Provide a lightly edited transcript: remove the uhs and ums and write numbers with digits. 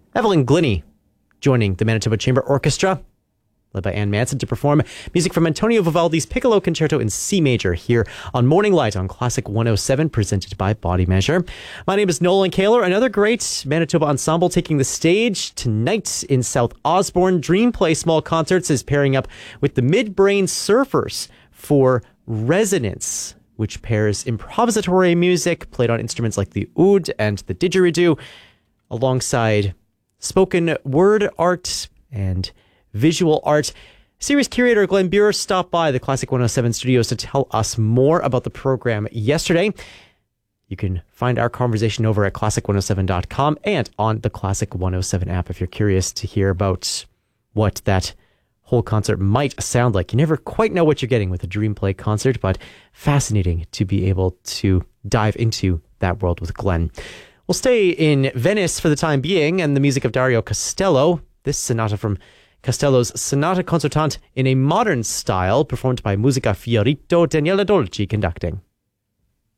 Evelyn Glennie joining the Manitoba Chamber Orchestra, led by Ann Manson, to perform music from Antonio Vivaldi's Piccolo Concerto in C Major here on Morning Light on Classic 107, presented by Body Measure. My name is Nolan Kaler. Another great Manitoba ensemble taking the stage tonight in South Osborne. Dream Play Small Concerts is pairing up with the Midbrain Surfers for Resonance, which pairs improvisatory music played on instruments like the oud and the didgeridoo, alongside spoken word art and visual art. Series curator Glenn Buer stopped by the Classic 107 studios to tell us more about the program yesterday. You can find our conversation over at classic107.com and on the Classic 107 app if you're curious to hear about what that whole concert might sound like. You never quite know what you're getting with a Dream Play concert, but fascinating to be able to dive into that world with Glenn. We'll stay in Venice for the time being, and the music of Dario Castello. This sonata from Castello's Sonata Concertante in a modern style, performed by Musica Fiorito, Daniela Dolci conducting.